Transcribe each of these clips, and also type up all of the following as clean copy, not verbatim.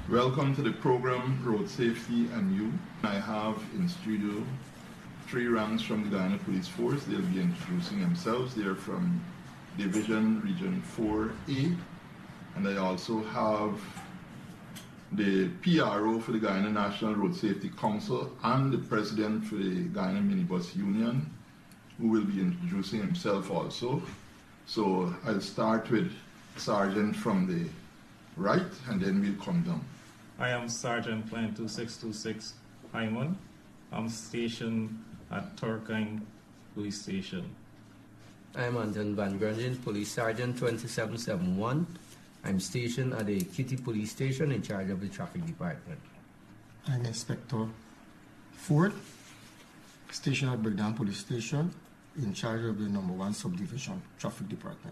Welcome to the program Road Safety and You. I have in studio 3 ranks from the Guyana Police Force. They'll be introducing themselves. They're from Division Region 4A. And I also have the PRO for the Guyana National Road Safety Council and the President for the Guyana Minibus Union, who will be introducing himself also. So I'll start with Sergeant from the right, and then we'll come down. I am Sergeant Plan 2626 Hyman. I'm stationed at Turkine Police Station. I'm Anton Van Grungen, Police Sergeant 2771. I'm stationed at the Kitty Police Station in charge of the Traffic Department. I'm Inspector Ford, stationed at Bergdam Police Station in charge of the number 1 subdivision, Traffic Department.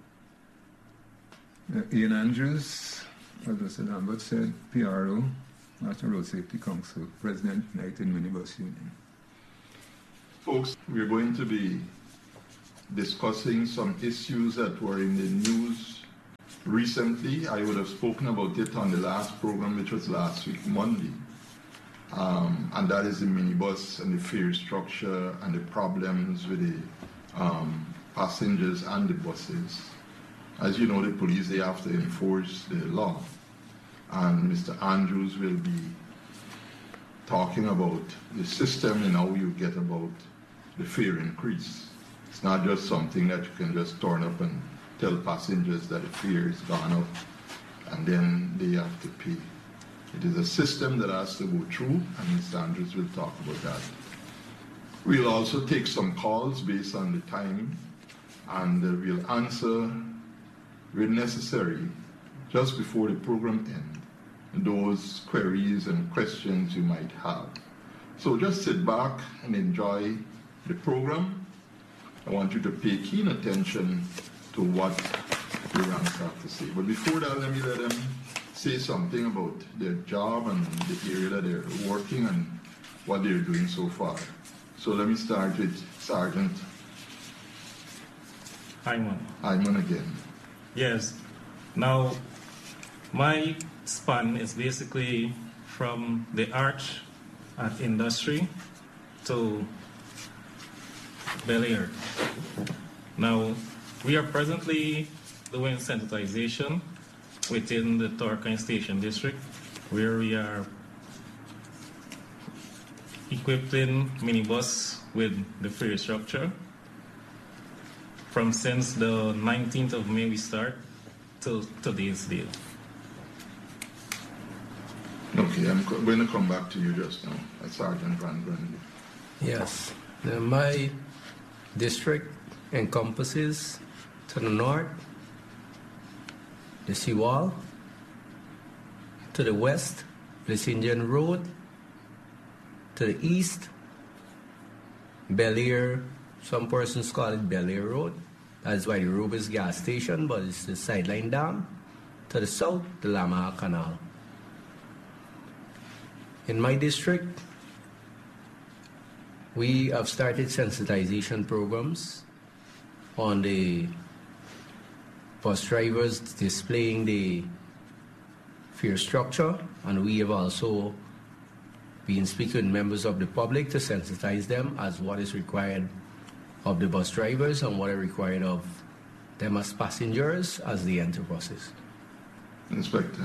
Ian Andrews, as Mr. Lambert said, PRO, National Road Safety Council, President, United Minibus Union. Folks, we're going to be discussing some issues that were in the news recently. I would have spoken about it on the last program, which was last week, Monday. And that is the minibus and the fare structure and the problems with the passengers and the buses. As you know, the police, they have to enforce the law. And Mr. Andrews will be talking about the system and how you get about the fare increase. It's not just something that you can just turn up and tell passengers that the fare is gone up and then they have to pay. It is a system that has to go through, and Mr. Andrews will talk about that. We'll also take some calls based on the time, and we'll answer when necessary, just before the program ends, those queries and questions you might have. So just sit back and enjoy the program. I want you to pay keen attention to what the ranks have to say. But before that, let them say something about their job and the area that they're working and what they're doing so far. So let me start with Sergeant Hyman. Hyman again. Yes. Now, my span is basically from the arch at Industry to Bel Air. Now, we are presently doing sensitization within the Turkine Station District, where we are equipping minibus with the fare structure. From since the 19th of May we start till today's date. Okay, I'm going to come back to you just now, Sergeant Van Grungen. Yes. Now, my district encompasses to the north the seawall, to the west the Indian Road, to the east Bel Air, some persons call it Bel Air Road. That's why the Rubis gas station, but it's the Sideline Dam. To the south, the Lamaha Canal. In my district, we have started sensitization programs on the bus drivers displaying the fare structure, and we have also been speaking with members of the public to sensitize them as what is required of the bus drivers and what are required of them as passengers as they enter buses. Inspector.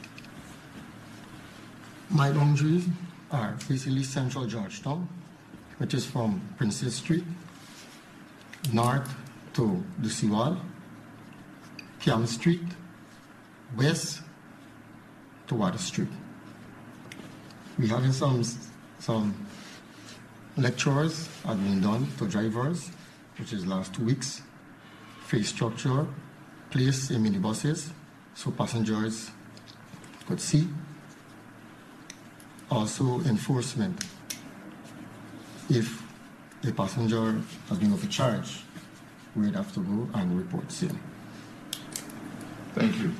My boundaries are basically central Georgetown, which is from Princess Street, north to the seawall, Piam Street, west to Water Street. We have some lectures have been done to drivers, which is last 2 weeks. Face structure placed in minibuses so passengers could see. Also enforcement. If a passenger has been overcharged, we'd have to go and report same. Thank you.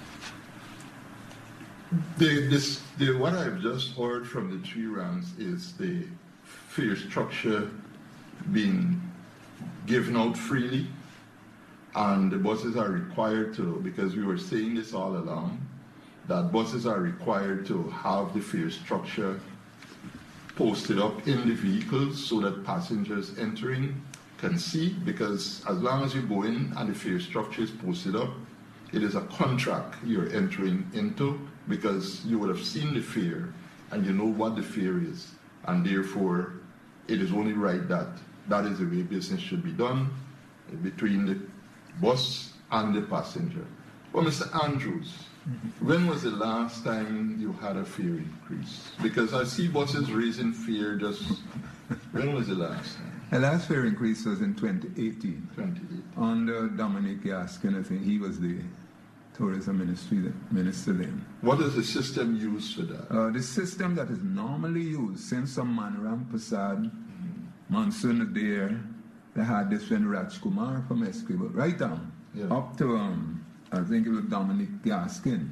What I've just heard from the 3 ranks is the fare structure being given out freely, and the buses are required to, because we were saying this all along, that buses are required to have the fare structure posted up in the vehicles so that passengers entering can see, because as long as you go in and the fare structure is posted up, it is a contract you're entering into, because you would have seen the fare and you know what the fare is, and therefore it is only right that that is the way business should be done between the bus and the passenger. Well, Mr. Andrews, when was the last time you had a fare increase? Because I see buses raising fare just... When was the last time? The last fare increase was in 2018. 2018. Under Dominic Gaskin, I think he was the tourism minister then. What is the system used for that? The system that is normally used since Manram Prasad, Monsoon Adair, they had this when Rajkumar from Esquivel, right down, up to, I think it was Dominic Gaskin.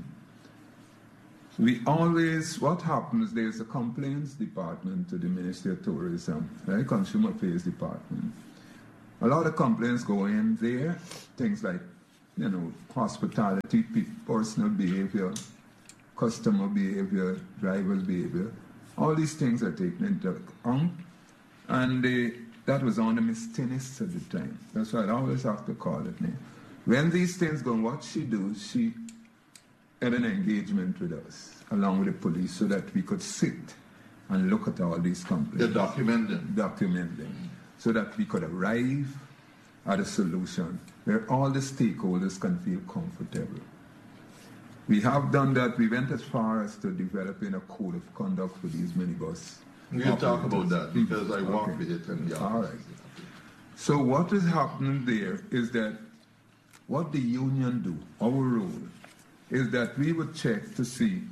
We always, what happens, there's a complaints department to the Ministry of Tourism, right, Consumer Affairs Department. A lot of complaints go in there, things like, hospitality, personal behavior, customer behavior, driver's behavior. All these things are taken into account. And that was on the Miss Tinnis at the time. That's why I always have to call it name. When these things go, what she do, she had an engagement with us, along with the police, so that we could sit and look at all these complaints. Document them. Document them. So that we could arrive at a solution where all the stakeholders can feel comfortable. We have done that. We went as far as to developing a code of conduct for these minibus. We'll talk about that, because I walk with it and all right. So what is happening there is that what the union do, our role, is that we would check to see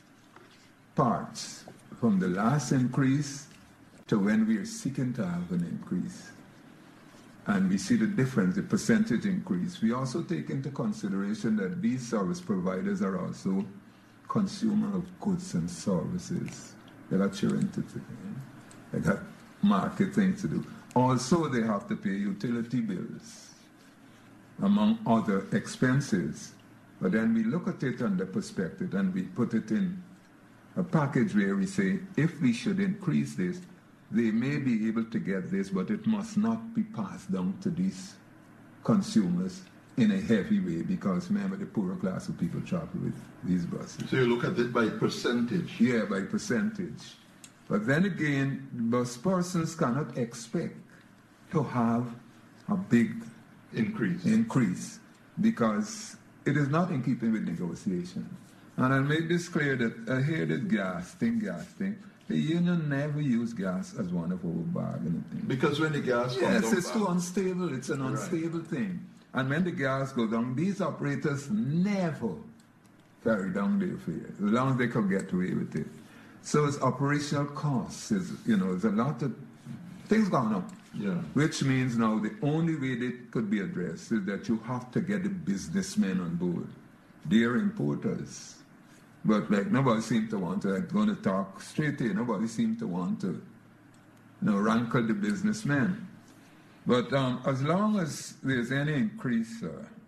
parts from the last increase to when we are seeking to have an increase. And we see the difference, the percentage increase. We also take into consideration that these service providers are also consumer of goods and services. They got children to do. They got marketing to do. Also, they have to pay utility bills, among other expenses. But then we look at it on the perspective and we put it in a package where we say, if we should increase this, they may be able to get this, but it must not be passed down to these consumers in a heavy way, because remember, the poorer class of people travel with these buses. So you look at it by percentage? Yeah, by percentage. But then again, bus persons cannot expect to have a big increase because it is not in keeping with negotiation. And I'll make this clear that I hear that gas thing. The union never used gas as one of our bargaining things. Because when the gas comes down... Yes, it's too unstable. It's an unstable thing. And when the gas goes down, these operators never carry down their fare, as long as they could get away with it. So it's operational costs. There's a lot of things going up. Yeah. Which means now the only way that could be addressed is that you have to get the businessmen on board. They're importers. But nobody seems to want to, going to talk straight here, nobody seems to want to rankle the businessmen. But as long as there's any increase,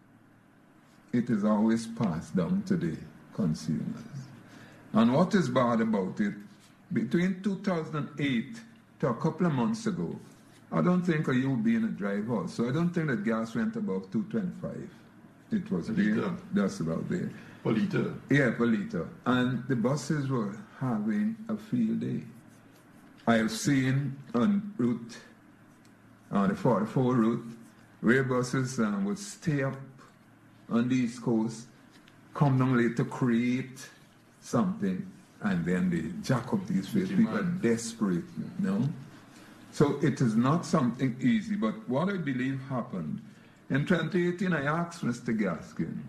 it is always passed down to the consumers. And what is bad about it, between 2008 to a couple of months ago, I don't think you'll be in a drive house, so I don't think that gas went above $2.25. It was there, that's about there. Per liter? Yeah, per liter. And the buses were having a field day. I have seen on the 44 route, where buses would stay up on the East Coast, come down late to create something, and then they jack up these fares. People are desperate, So it is not something easy, but what I believe happened, in 2018 I asked Mr. Gaskin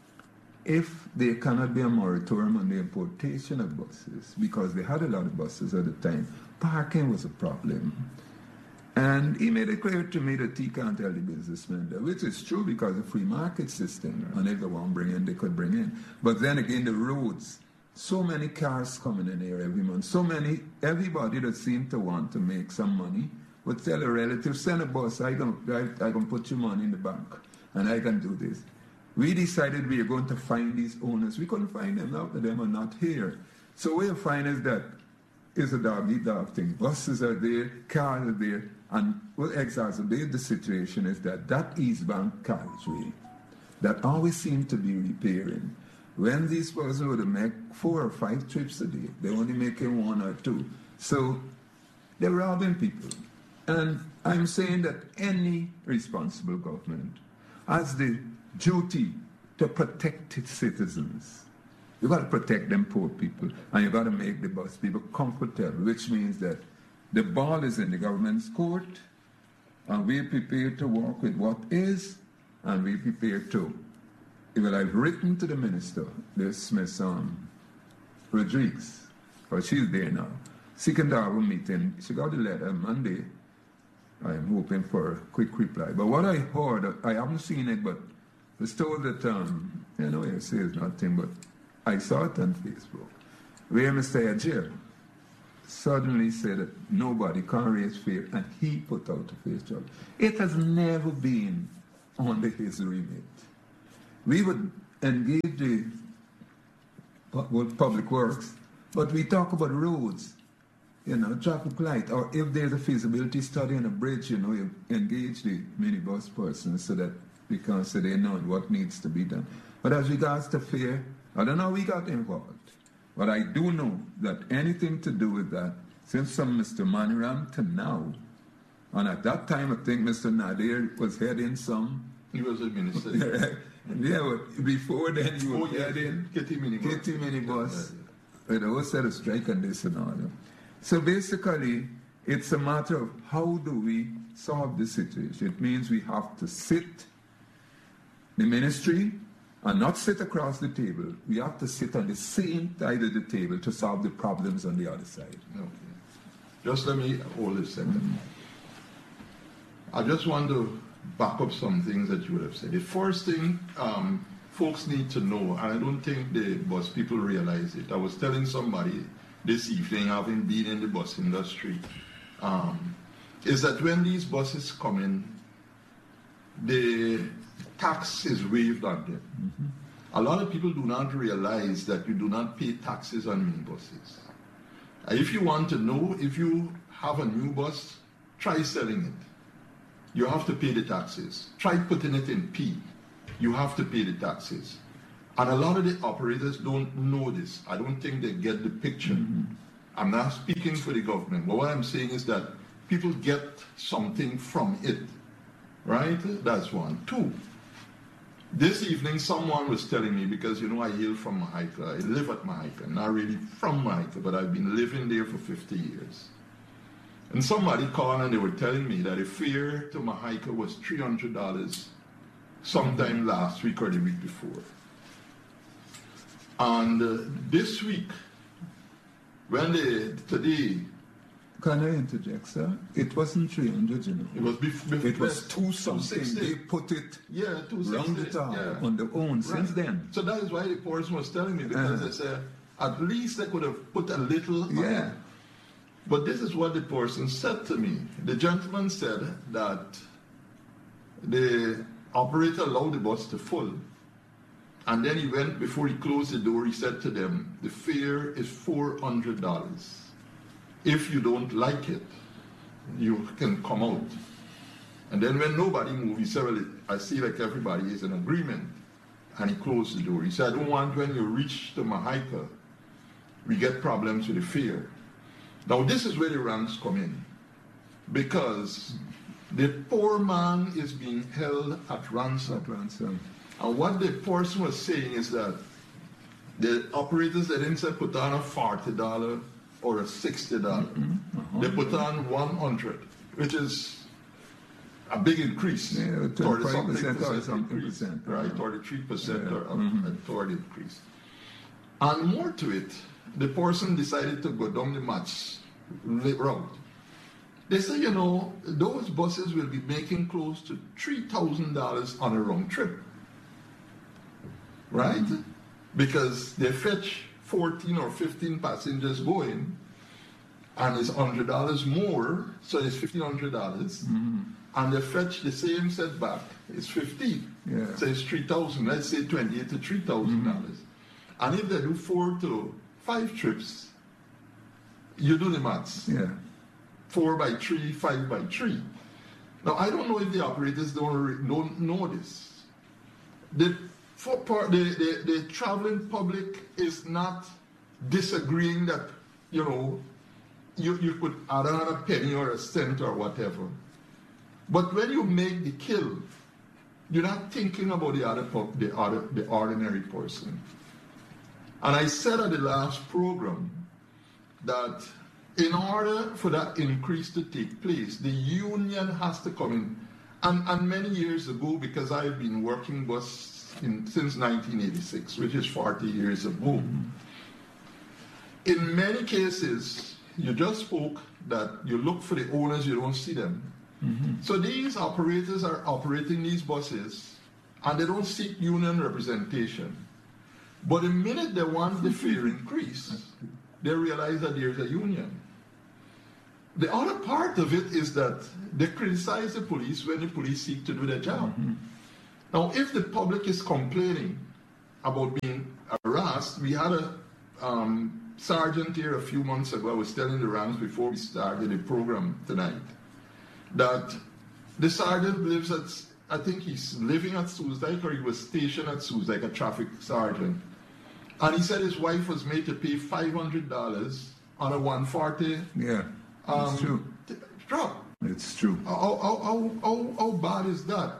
if there cannot be a moratorium on the importation of buses, because they had a lot of buses at the time. Parking was a problem. And he made it clear to me that he can't tell the businessmen that, which is true because the free market system, and if they want to bring in, they could bring in. But then again, the roads, so many cars coming in here every month, everybody that seemed to want to make some money would tell a relative, send a bus, I can put your money in the bank, and I can do this. we decided we are going to find these owners. We couldn't find them. Now that them are not here. So what you find is that it's a dog-eat-dog thing. Buses are there, cars are there, and what exacerbates the situation is that East Bank carriageway that always seemed to be repairing. When these persons would make 4 or 5 trips a day, they're only making 1 or 2. So they're robbing people. And I'm saying that any responsible government has the duty to protect its citizens. You got to protect them poor people, and you got to make the bus people comfortable, which means that the ball is in the government's court, and we're prepared to work with what is, and we're prepared to. Well, I've written to the minister, this Miss Rodriguez, or she's there now, seeking to have a meeting. She got the letter Monday. I am hoping for a quick reply. But what I heard, I haven't seen it, but I was told that, you say it's nothing, but I saw it on Facebook, where Mr. Ajir suddenly said that nobody can raise fare, and he put out a fare charge. It has never been under his remit. We would engage the public works, but we talk about roads, traffic light, or if there's a feasibility study on a bridge, you engage the minibus person so that because they know what needs to be done. But as regards to fare, I don't know how we got involved, but I do know that anything to do with that, since from Mr. Maniram to now, and at that time I think Mr. Nadir was heading some. He was a minister. Yeah, but before then he was heading Kitty Minibus. There was a strike on this and all. So basically, it's a matter of how do we solve this situation. It means we have to sit, the ministry, and not sit across the table. We have to sit on the same side of the table to solve the problems on the other side. Okay. Just let me hold a second. I just want to back up some things that you would have said. The first thing folks need to know, and I don't think the bus people realize it. I was telling somebody this evening, having been in the bus industry, is that when these buses come in, the tax is waived on them. Mm-hmm. A lot of people do not realize that you do not pay taxes on minibuses. If you want to know if you have a new bus, try selling it. You have to pay the taxes. Try putting it in P. You have to pay the taxes. And a lot of the operators don't know this. I don't think they get the picture. Mm-hmm. I'm not speaking for the government, but what I'm saying is that people get something from it, right? That's one. 2, this evening someone was telling me, because I hail from Mahaica, I live at Mahaica, not really from Mahaica, but I've been living there for 50 years. And somebody called and they were telling me that a fare to Mahaica was $300 sometime last week or the week before. And this week, today... Can I interject, sir? It wasn't 300, It was before. It was 260. They put it round the top on their own since then. So that is why the person was telling me, because they said, at least they could have put a little... Yeah. But this is what the person said to me. The gentleman said that the operator allowed the bus to full. And then he went, before he closed the door, he said to them, the fare is $400. If you don't like it, you can come out. And then when nobody moved, he said, well, I see like everybody is in agreement. And he closed the door. He said, I don't want when you reach to Mahaica, we get problems with the fare. Now this is where the ranks come in. Because the poor man is being held at ransom. And what the person was saying is that the operators, they didn't say put on a $40 or a $60. Mm-hmm. They put on $100, which is a big increase. Yeah, 25% or something percent. Right, 33% or the increase. And more to it, the person decided to go down the match route. They say, those buses will be making close to $3,000 on a round trip. Right? Mm-hmm. Because they fetch 14 or 15 passengers going, and it's $100 more, so it's $1,500. Mm-hmm. and they fetch the same setback, it's 15. Yeah. So it's 3,000. Let's say $28 to $3,000. And if they do 4 to 5 trips, you do the maths. Yeah. 4 by 3, 5 by 3. Now I don't know if the operators don't know this. The traveling public is not disagreeing that you could add another penny or a cent or whatever. But when you make the kill, you're not thinking about the ordinary person. And I said at the last program that in order for that increase to take place, the union has to come in. And many years ago, because I've been working since 1986, which is 40 years ago, in many cases, you just spoke that you look for the owners, you don't see them. So these operators are operating these buses, and they don't seek union representation. But the minute they want the fare increase, they realize that there's a union. The other part of it is that they criticize the police when the police seek to do their job. Now, if the public is complaining about being harassed, we had a sergeant here a few months ago. I was telling the ranks before we started the program tonight that the sergeant lives I think he's living at Soosdijk, or he was stationed at Soosdijk, a traffic sergeant. And he said his wife was made to pay $500 on a 140. Yeah, it's true. Drop. It's true. How bad is that?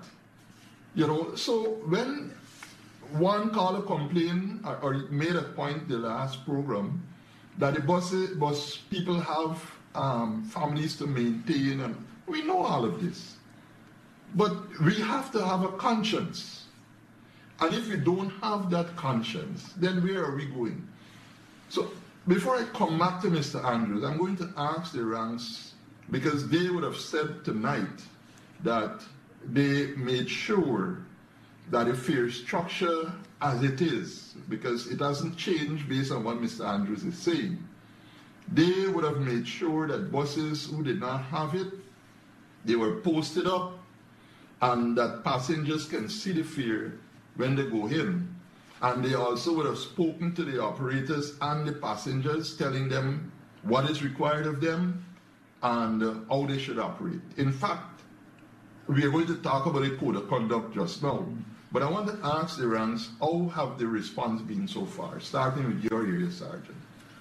So when one caller complained or made a point the last program that the bus people have families to maintain, and we know all of this. But we have to have a conscience. And if we don't have that conscience, then where are we going? So before I come back to Mr. Andrews, I'm going to ask the ranks, because they would have said tonight that they made sure that the fare structure as it is, because it hasn't changed based on what Mr. Andrews is saying. They would have made sure that buses who did not have it, they were posted up, and that passengers can see the fare when they go in. And they also would have spoken to the operators and the passengers, telling them what is required of them and how they should operate. In fact, we are going to talk about a code of conduct just now. But I want to ask the ranks, how have the response been so far, starting with your area, Sergeant?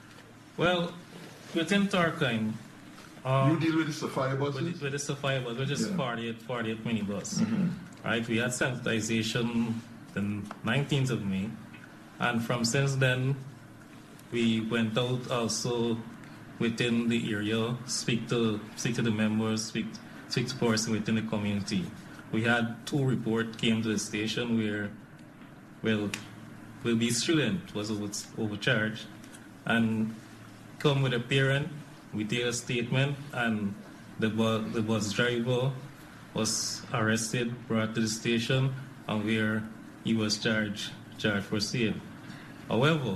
Well, within Tarkine, you deal with the Sophia buses? With the Sophia bus, which is 48 minibus. Right? We had sensitization the 19th of May, and from since then, we went out also within the area, speak to the members, speak to person within the community. We had 2 reports came to the station where, will be student was overcharged, and come with a parent. We take a statement, and the bus driver was arrested, brought to the station, and where he was charged for sale. However,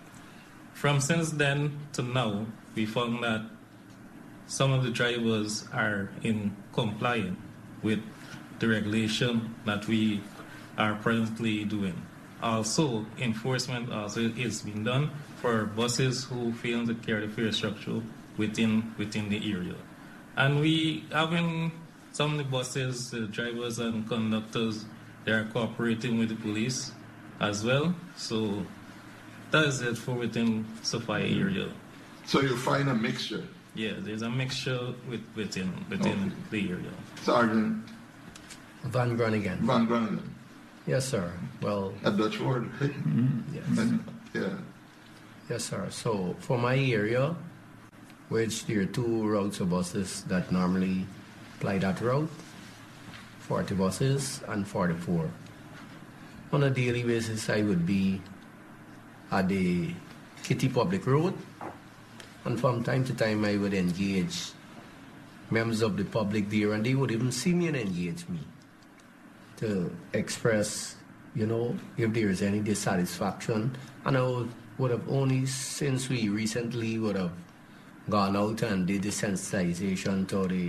from since then to now, we found that some of the drivers are in compliance with the regulation that we are presently doing. Also, enforcement also is being done for buses who fail to carry the fare structure within the area. And we having some of the buses, the drivers and conductors, they are cooperating with the police as well. So that is it for within Sophia area. So you find a mixture? Yeah, there's a mixture within the area. Sergeant? Van Groningen. Van Groningen. Yes, sir. Well, a Dutch word. Yes. Yeah. Yes, sir. So for my area, which there are 2 routes of buses that normally ply that route, 40 buses and 44. On a daily basis, I would be at the Kitty Public Road, and from time to time I would engage members of the public there, and they would even see me and engage me to express, if there is any dissatisfaction. And I would have only, since we recently would have gone out and did the sensitization to the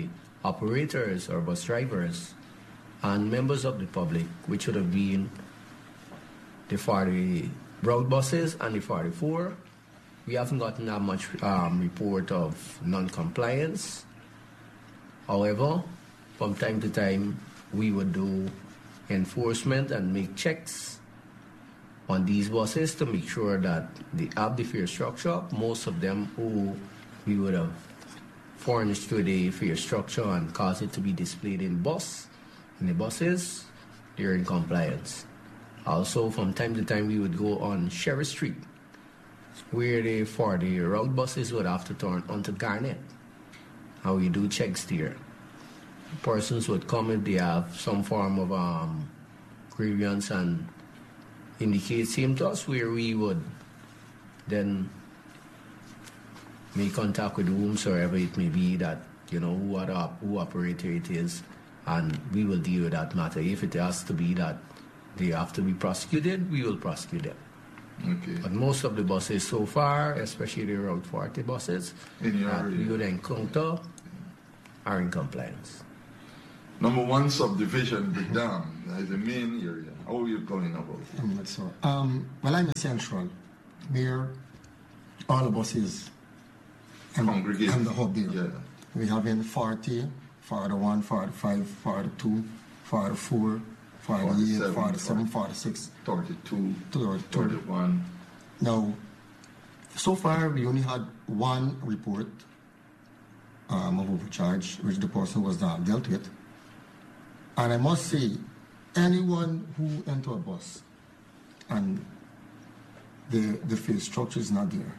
operators or bus drivers and members of the public, which would have been the 40 route buses and the 44. We haven't gotten that much report of non-compliance. However, from time to time, we would do enforcement and make checks on these buses to make sure that they have the fare structure. Most of them who we would have furnished with a fare structure and caused it to be displayed in the buses, they're in compliance. Also, from time to time, we would go on Sherry Street, where the 40 route buses would have to turn onto Garnet. And we do checks there. Persons would come if they have some form of grievance and indicate same to us, where we would then make contact with whomsoever it may be that, who operator it is, and we will deal with that matter. If it has to be that they have to be prosecuted, we will prosecute them. Okay. But most of the buses so far, especially the Route 40 buses that we would encounter, are in compliance. Number 1 subdivision, the dam, is the main area. How are you going about it? I'm not sure. Well, I'm in Central, where all the buses Congregate. and the hub there. Yeah. We have in 40, 41, 45, 42, 44, 48, 47, 46, 32, 32. 31. Now, so far we only had one report of overcharge, which the person was dealt with. And I must say, anyone who enters a bus and the fare structure is not there,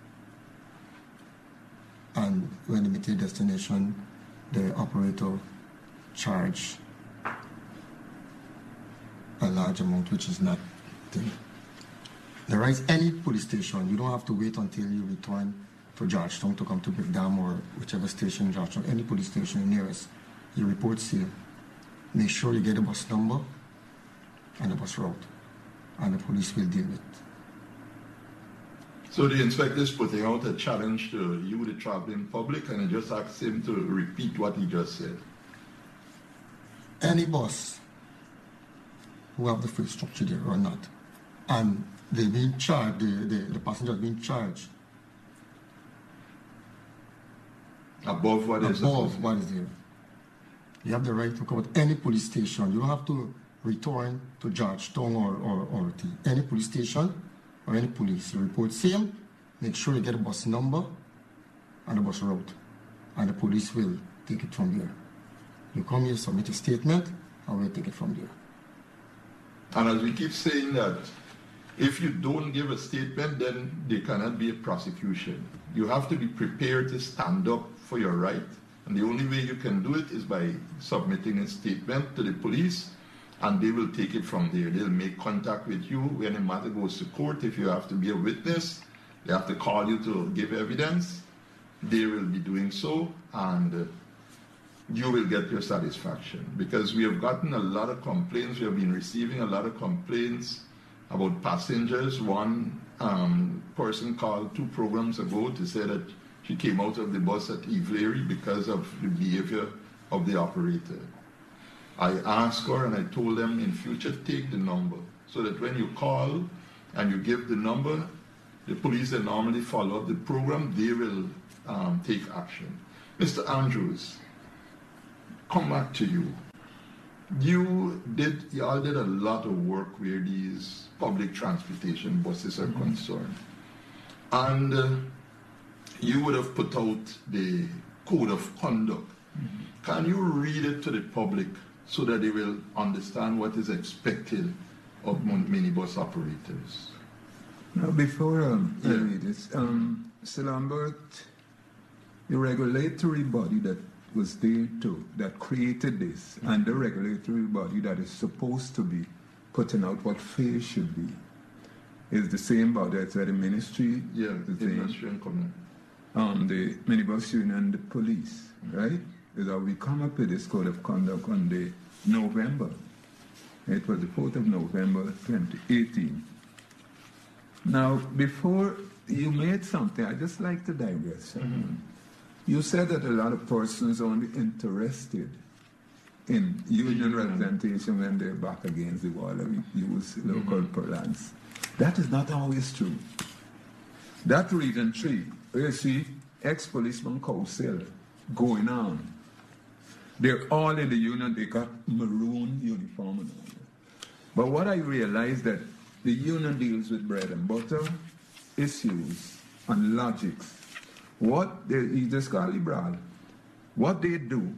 and when they meet their destination, the operator charge a large amount, which is not thing. There is any police station. You don't have to wait until you return to Georgetown to come to Big Dam or whichever station in Georgetown. Any police station nearest, you report here. Make sure you get the bus number and the bus route, and the police will deal with it. So the inspector is putting out a challenge to you, the traveling public, and I just asked him to repeat what he just said. Any bus who have the fare structure there or not, and they've been charged, the passenger has been charged Above what is there. You have the right to come to any police station. You don't have to return to Georgetown or any police station or any police. You report same, make sure you get a bus number and the bus route, and the police will take it from there. You come here, submit a statement, and we'll take it from there. And as we keep saying that, if you don't give a statement, then there cannot be a prosecution. You have to be prepared to stand up for your right. And the only way you can do it is by submitting a statement to the police, and they will take it from there. They'll make contact with you when the matter goes to court. If you have to be a witness, they have to call you to give evidence. They will be doing so, and you will get your satisfaction. Because we have gotten a lot of complaints. We have been receiving a lot of complaints about passengers. One person called 2 programs ago to say that she came out of the bus at Eve Leary because of the behavior of the operator. I asked her and I told them, in future, take the number, so that when you call and you give the number, the police that normally follow up the program, they will take action. Mr. Andrews, come back to you. You all did a lot of work where these public transportation buses are concerned. And you would have put out the code of conduct. Can you read it to the public so that they will understand what is expected of minibus operators? Now, before I read this, Mr. Lambert, the regulatory body that was there too, that created this, and the regulatory body that is supposed to be putting out what fares should be, is the same body as the ministry. Yeah, the ministry and community. The minibus union and the police, right? Is that we come up with this code of conduct on the November. It was the 4th of November, 2018. Now, before you made something, I just like to digress. You said that a lot of persons are only interested in union representation when they're back against the wall and use local parlance. That is not always true. That Region 3, you see ex-policeman council going on. They're all in the union, they got maroon uniform and all that. But what I realized that the union deals with bread and butter issues and logics. You just call liberal. What they do,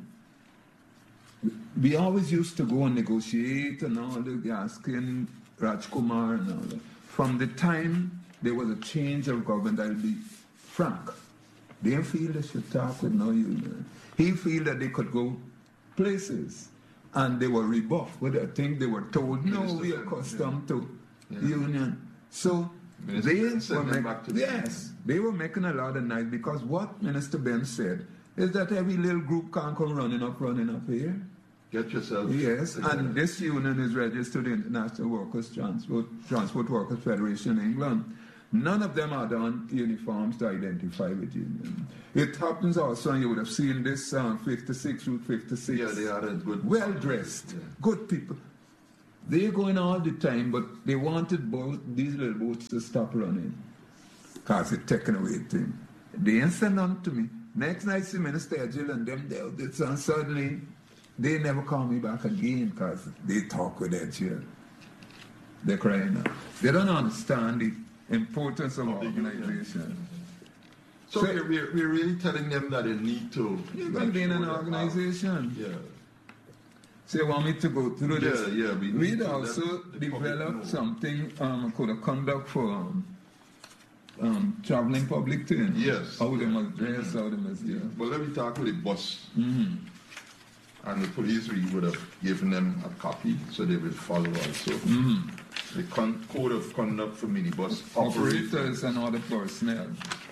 we always used to go and negotiate and all the asking Rajkumar and all that. From the time there was a change of government, I'll be frank, they didn't feel they should talk with no union. He feel that they could go places and they were rebuffed with a thing they were told, no, we are accustomed to union. So they were making a lot of noise because what Minister Ben said is that every little group can't come running up here. Get yourself. Yes, and this union is registered in International Workers Transport Workers Federation in England. None of them are done uniforms to identify with union. It happens also, and you would have seen this 56, Route 56. Yeah, they are good. Well dressed, good people. They're going all the time, but they wanted these little boats to stop running because it's taken away thing. They ain't send on to me. Next night, see Minister Edgell and them dealt it, and suddenly they never call me back again because they talk with Edgell. They're crying out. They don't understand the importance of organization. So we're really telling them that they need to. Even being an organization. Yeah. So you want me to go through this? Yeah. We'd also developed something called a conduct for traveling public things. Yes. How they must dress, how they must do. Well, let me talk with the bus. And the police, we would have given them a copy so they will follow also. The code of conduct for minibus operators and other personnel.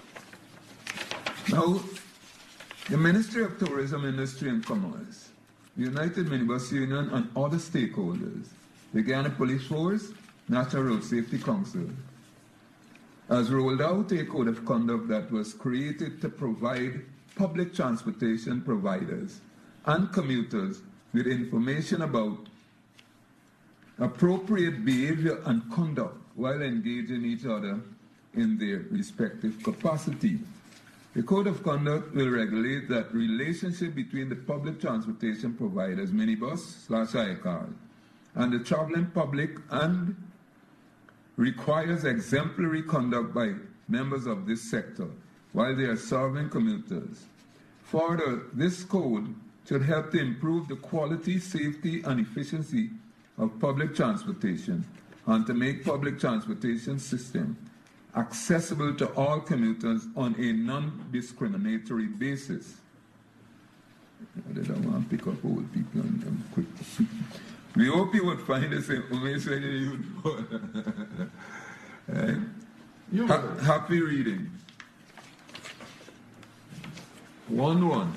Now, the Ministry of Tourism, Industry and Commerce, the United Minibus Union and other stakeholders, the Guyana Police Force, National Road Safety Council, has rolled out a code of conduct that was created to provide public transportation providers and commuters with information about appropriate behavior and conduct while engaging each other in their respective capacity. The Code of Conduct will regulate that relationship between the public transportation providers, minibus/iCar, and the traveling public and requires exemplary conduct by members of this sector while they are serving commuters. Further, this code should help to improve the quality, safety, and efficiency of public transportation and to make public transportation system accessible to all commuters on a non-discriminatory basis. They don't want to pick up old people and them quick. We hope you would find this information in you. Happy reading. 1:1.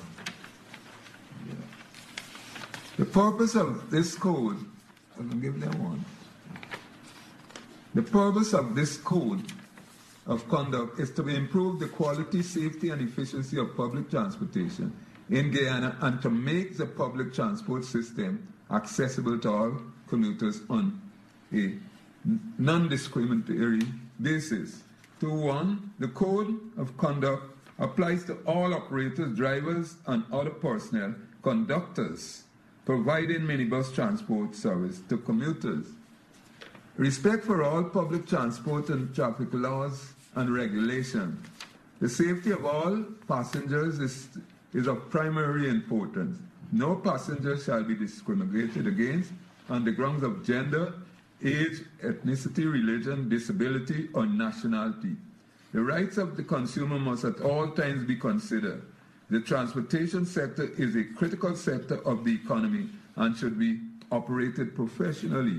The purpose of this code, I'm going to give them one. The purpose of this code of conduct is to improve the quality, safety, and efficiency of public transportation in Guyana and to make the public transport system accessible to all commuters on a non-discriminatory basis. 2:1, the Code of Conduct applies to all operators, drivers, and other personnel, conductors, providing minibus transport service to commuters. Respect for all public transport and traffic laws and regulation. The safety of all passengers is of primary importance. No passenger shall be discriminated against on the grounds of gender, age, ethnicity, religion, disability, or nationality. The rights of the consumer must at all times be considered. The transportation sector is a critical sector of the economy and should be operated professionally.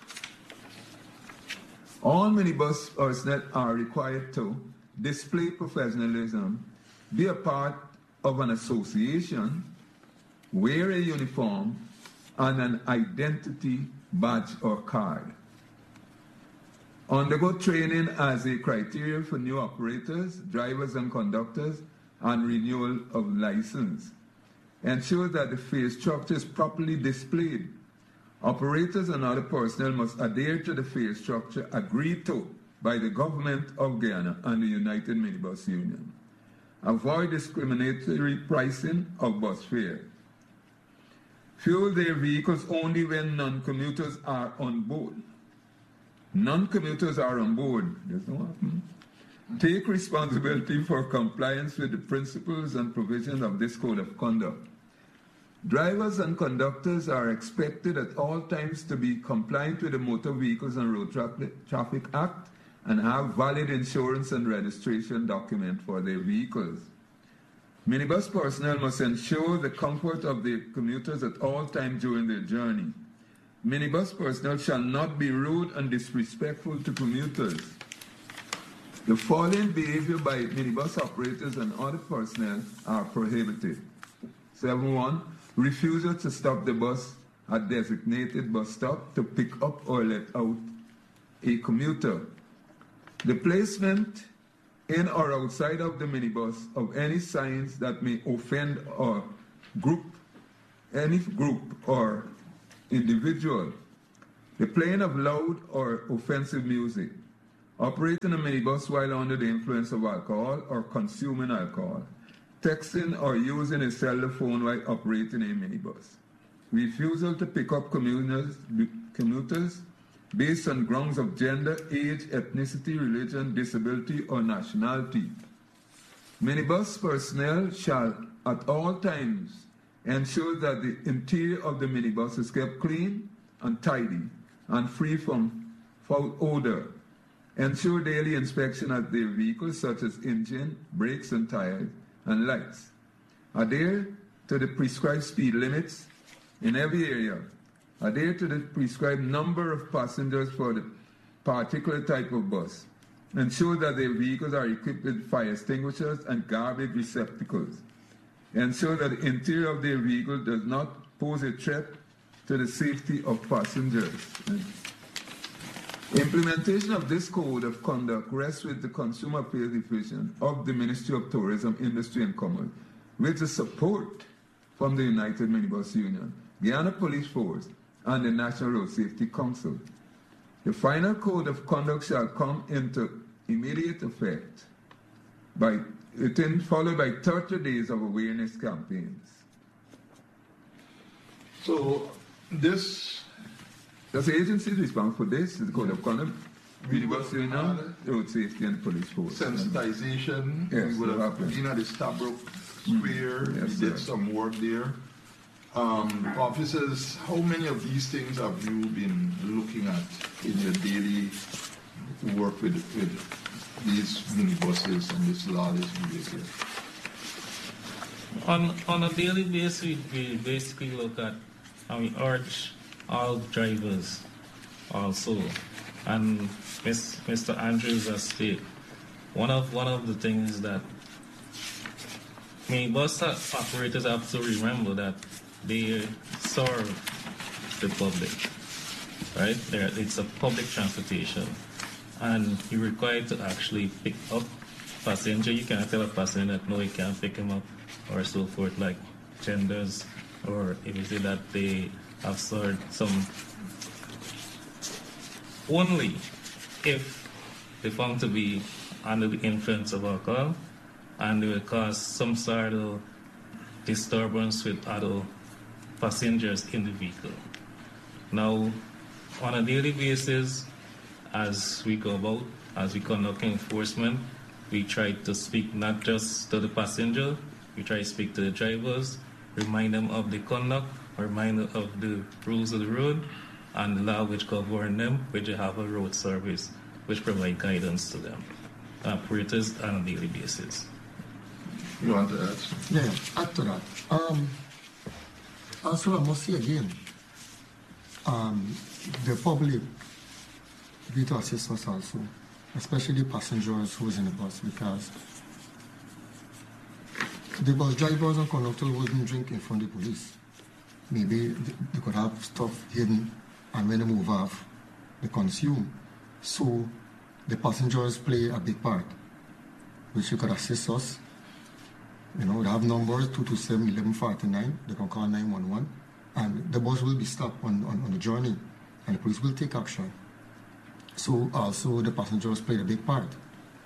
All minibus personnel are required to display professionalism, be a part of an association, wear a uniform, and an identity badge or card. Undergo training as a criteria for new operators, drivers, and conductors, and renewal of license. Ensure that the phase structure is properly displayed. Operators and other personnel must adhere to the phase structure agreed to by the Government of Guyana and the United Minibus Union. Avoid discriminatory pricing of bus fare. Fuel their vehicles only when non-commuters are on board. Non-commuters are on board. There's no happen. Take responsibility for compliance with the principles and provisions of this code of conduct. Drivers and conductors are expected at all times to be compliant with the Motor Vehicles and Road Traffic Act and have valid insurance and registration document for their vehicles. Minibus personnel must ensure the comfort of the commuters at all times during their journey. Minibus personnel shall not be rude and disrespectful to commuters. The following behavior by minibus operators and other personnel are prohibited. 7.1. Refusal to stop the bus at designated bus stop to pick up or let out a commuter. The placement in or outside of the minibus of any signs that may offend or any group or individual. The playing of loud or offensive music. Operating a minibus while under the influence of alcohol or consuming alcohol. Texting or using a cellular phone while operating a minibus. Refusal to pick up commuters based on grounds of gender, age, ethnicity, religion, disability, or nationality. Minibus personnel shall at all times ensure that the interior of the minibus is kept clean and tidy and free from foul odor. Ensure daily inspection of their vehicles such as engine, brakes and tires and lights. Adhere to the prescribed speed limits in every area. Adhere to the prescribed number of passengers for the particular type of bus. Ensure that their vehicles are equipped with fire extinguishers and garbage receptacles. Ensure that the interior of their vehicle does not pose a threat to the safety of passengers. Implementation of this code of conduct rests with the Consumer Affairs Division of the Ministry of Tourism, Industry and Commerce, with the support from the United Minibus Union, Guyana Police Force, and the National Road Safety Council. The final code of conduct shall come into immediate effect followed by 30 days of awareness campaigns. So this... Does the agency respond for this? The code of conduct? Minibus Union, Road Safety and Police Force. Sensitization. Yes, we would have been at the Stabrook Square. Yes, we did some work there. Officers, how many of these things have you been looking at in your daily work with these minibuses and this lawless behavior? On a daily basis, we basically look at how we urge all drivers also, and Mr. Andrews has stated one of the things that minibus operators have to remember that they serve the public, right? It's a public transportation, and you're required to actually pick up passenger. You cannot tell a passenger that no, you can't pick him up, or so forth, like genders, or if you say that they have served some, only if they found to be under the influence of alcohol and they will cause some sort of disturbance with other passengers in the vehicle. Now, on a daily basis, as we go about, as we conduct enforcement, we try to speak not just to the passenger, we try to speak to the drivers, remind them of the conduct, remind them of the rules of the road and the law which govern them, which they have a road service which provide guidance to them. Operators on a daily basis. You want to add? Yeah, add to that. Also, I must say again, the public need to assist us also, especially passengers who is in the bus, because the bus drivers and conductors wouldn't drink in front of the police. Maybe they could have stuff hidden, and when they move off, they consume. So the passengers play a big part, which you could assist us You know, they have numbers 227-1149. They can call 911, and the bus will be stopped on the journey, and the police will take action. So also the passengers played a big part.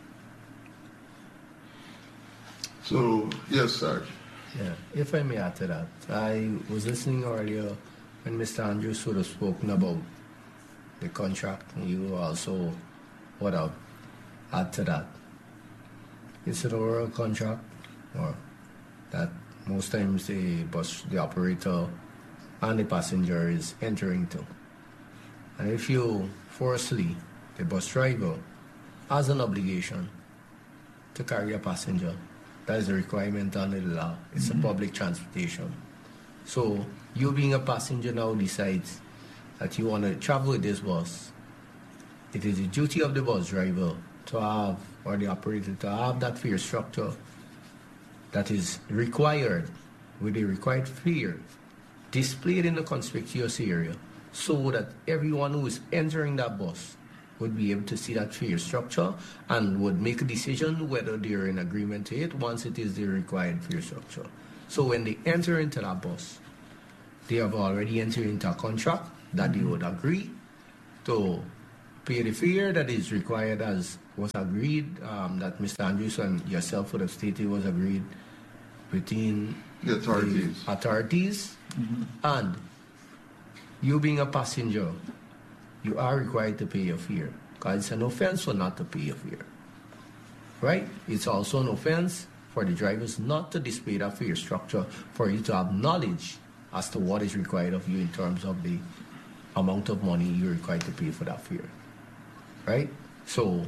So, yes, Sarge. Yeah, if I may add to that, I was listening earlier when Mr. Andrews would have spoken about the contract, and you also would have add to that. It's an oral contract, or that most times the operator and the passenger is entering to. And if you firstly, the bus driver has an obligation to carry a passenger, that is a requirement under the law. It's a public transportation. So you being a passenger now decides that you want to travel with this bus. It is the duty of the bus driver to have, or the operator to have, that fare structure that is required, with the required fare displayed in the conspicuous area, so that everyone who is entering that bus would be able to see that fare structure and would make a decision whether they're in agreement to it once it is the required fare structure. So when they enter into that bus, they have already entered into a contract that they would agree to pay the fare that is required, as was agreed, that Mr. Andrews and yourself would have stated was agreed between The authorities. And you being a passenger, you are required to pay your fare, because it's an offense for not to pay your fare. Right? It's also an offense for the drivers not to display that fare structure, for you to have knowledge as to what is required of you in terms of the amount of money you're required to pay for that fare. Right? So,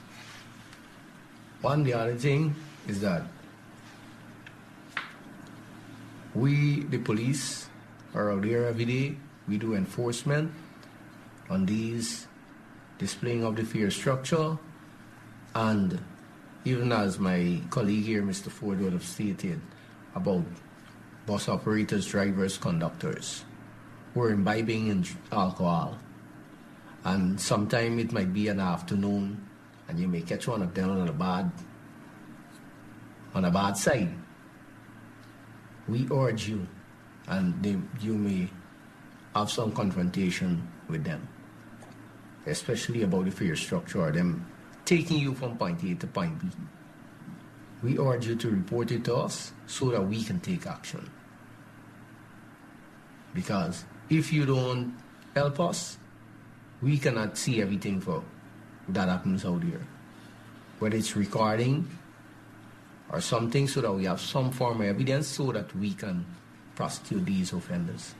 the other thing is that we, the police, are out there every day. We do enforcement on these displaying of the fare structure, and even as my colleague here, Mr. Ford, would have stated about bus operators, drivers, conductors who are imbibing in alcohol, and sometime it might be an afternoon, and you may catch one of them on a bad side. We urge you, and you may have some confrontation with them, especially about the fare structure, or them taking you from point A to point B. We urge you to report it to us so that we can take action. Because if you don't help us, we cannot see everything for that happens out here. Whether it's recording or something, so that we have some form of evidence so that we can prosecute these offenders.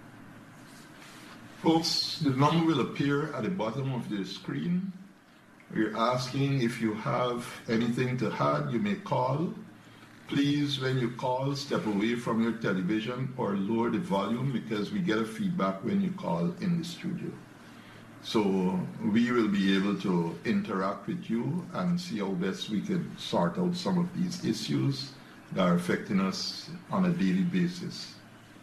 Folks, the number will appear at the bottom of the screen. We're asking if you have anything to add, you may call. Please, when you call, step away from your television or lower the volume, because we get a feedback when you call in the studio. So we will be able to interact with you and see how best we can sort out some of these issues that are affecting us on a daily basis.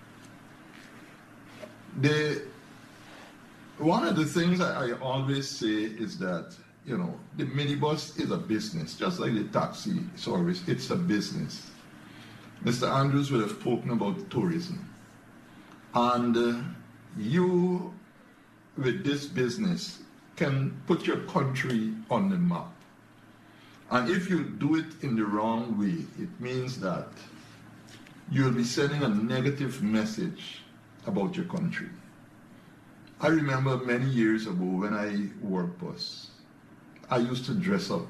One of the things I always say is that, you know, the minibus is a business, just like the taxi service, it's a business. Mr. Andrews would have spoken about tourism. And you, with this business, can put your country on the map. And if you do it in the wrong way, it means that you'll be sending a negative message about your country. I remember many years ago when I worked bus, I used to dress up.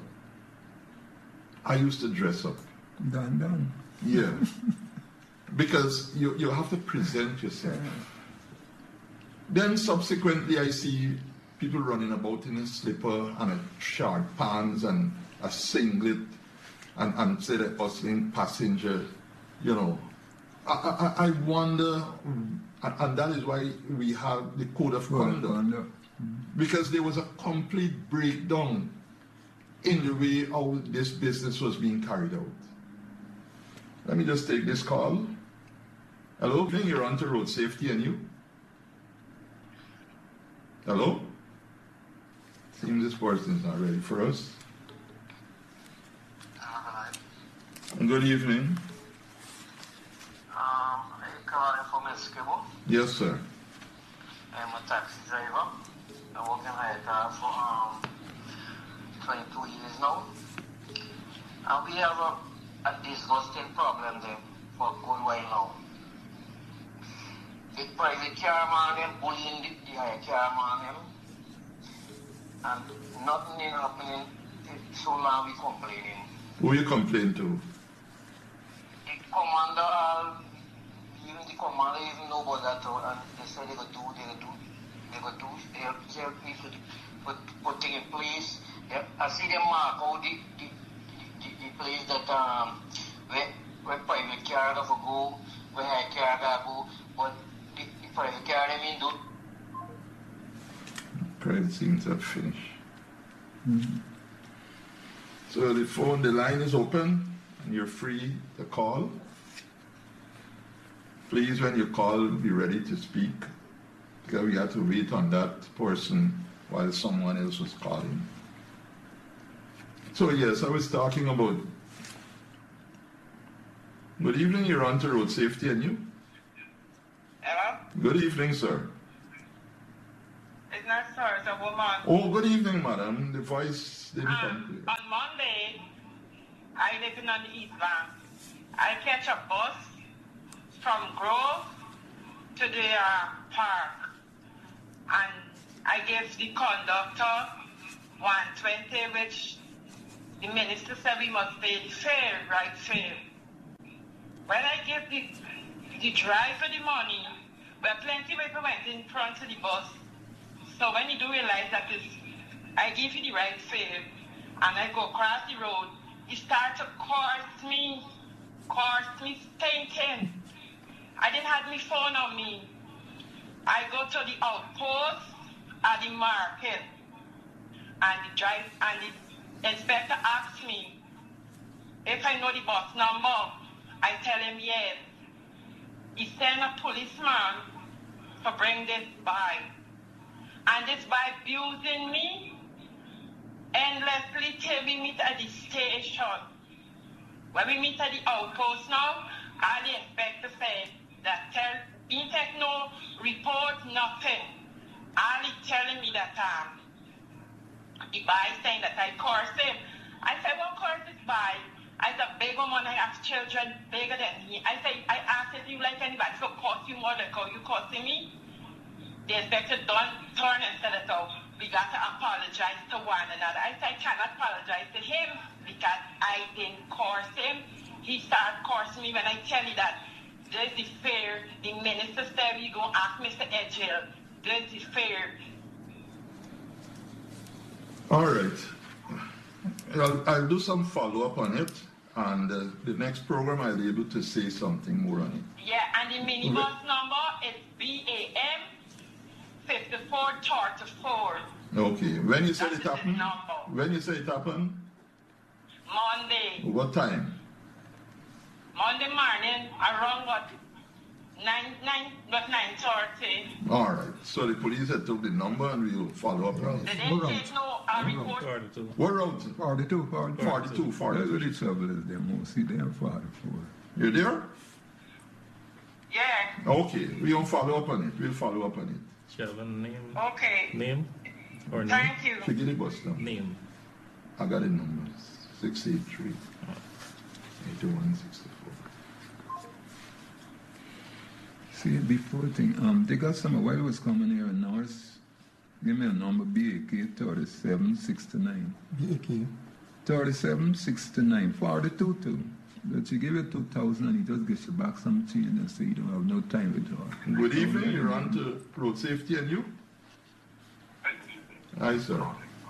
Done. Yeah. Because you have to present yourself. Then subsequently I see people running about in a slipper and a short pants and a singlet and say they're hustling passenger, you know. I wonder, and that is why we have the code of conduct. Because there was a complete breakdown in the way how this business was being carried out. Let me just take this call. Hello, you're on to road safety, and you? Hello? Seems this person's not ready for us. Good evening. Yes, sir. I'm a taxi driver. I work in Hayata for 22 years now. And we have a disgusting problem there for a good while now. The private car man them bullying the high car man them. And nothing is happening. So long we complaining. Who you complain to? The commander, even the commander even know about that and they say they go help me to put things in place. I see them mark out the place that where private car have to go, where high car have to go, but the private car they mean do. Private seems to have finished. Mm-hmm. So the line is open and you're free to call. Please, when you call, be ready to speak, because we had to wait on that person while someone else was calling. So yes, I was talking about. Good evening, you're on to Road Safety and You. Hello? Good evening, sir. It's not sir, it's a woman. Oh, good evening, madam. The voice didn't come clear. On Monday, I live in on the East Bank. I catch a bus from Grove to the park. And I give the conductor 120, which the minister said we must pay fare, right fare. When I give the driver the money, well, plenty of people went in front of the bus. So when you do realize that I give you the right fare, and I go across the road, he starts to course me stinking. I didn't have my phone on me. I go to the outpost at the market, and the inspector asks me if I know the bus number. I tell him yes. He sent a policeman to bring this by. And this by abusing me endlessly till we meet at the station. When we meet at the outpost now, all the inspector said that he take no report, nothing. All he telling me that the by saying that I curse him. I said, what curse this by? I said, big woman, I have children bigger than me. I said, I asked if you like anybody to cost you more than you costing me. The inspector don't turn and said it out. We got to apologize to one another. I said, I cannot apologize to him because I didn't curse him. He started cursing me when I tell you that there's the fare. The minister said, we go ask Mr. Edgell. There's the fare. All right. I'll do some follow-up on it, and the next program I'll be able to say something more on it. Yeah, and the minibus number is BAM 5434. Okay. When you said That it is happened? the number. When you said it happened? Monday. What time? Monday morning, around what? 9:30. All right. So the police had took the number and we'll follow up on They it. didn't take no report. 42. What route? 42. 42, That's 42. where the trouble is there, mostly there 44. You there? Yeah. Okay. We'll follow up on it. We'll follow up on it. Shall I have a name? Okay. Name? Or name? Thank you. Forget the bus number. Name. I got the number. 683 8164. See, before thing, they got some, while I was coming here in North, give me a number, BAK 3769. BAK. 3769, 42 too. That you give you 2,000 and he just gets you back some change and say you don't have no time with her. Good evening. You're on to Road Safety and You. Hi, sir.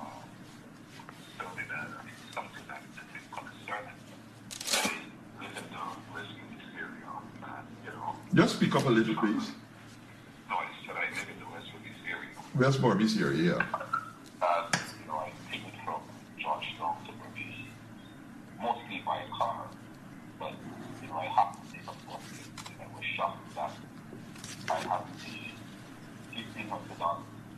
Just speak up a little, please. No, I said I live in the West Berbice area. West Berbice area, yeah. I take it from Georgetown to Berbice, mostly by car. But, I happened to take a bus and I was shocked that I had to pay $1,500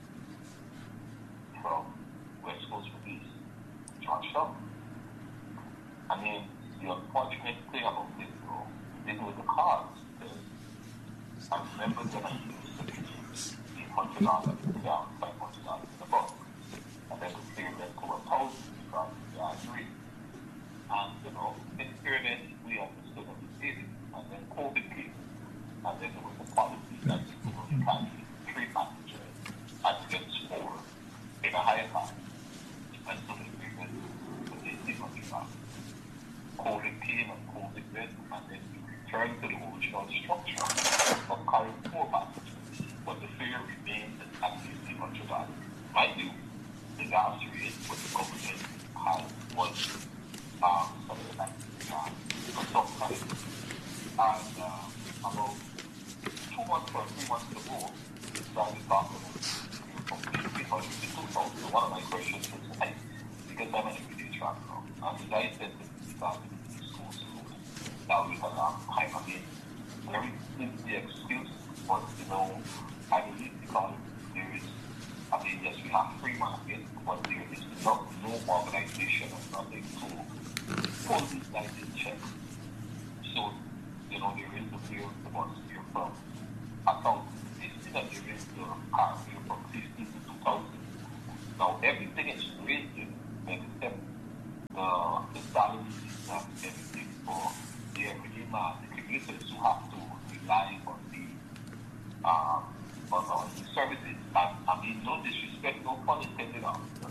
from West Coast Berbice to Georgetown. I mean, the unfortunate thing about this, though, is with the cars. I remember that I used to be $800 in the down, $500 in the bus. And then the fare went to $1,000 because we are agree. And, in fairness, we understood that we did it. And then COVID came. And then there was a policy that, you can't be 3 passengers and gets 4 in a higher class. And so the fare went to $800. COVID came and COVID went, and then we returned to the original structure of carrying 4 passengers. But the fare remained at $800. Mind you, the last rate what the government had was something like for some time. And about 2 months or 3 months ago, we started talking from 1,500 to 2,000. So one of my questions was, hey, because I'm an everyday traveler, and the guy said that we started in school. Now we have time again. Very easy excuse, but I believe because there is, yes, we have free market, but there is no organization or nothing to pull these guys in check. So, there is the fear, the bus fear from account 50 that there is the car fear from 50 to 2,000. Now, everything is raising except the salaries and everything for the everyday man, the commuters who have to rely on the services. And no disrespect, no pun intended on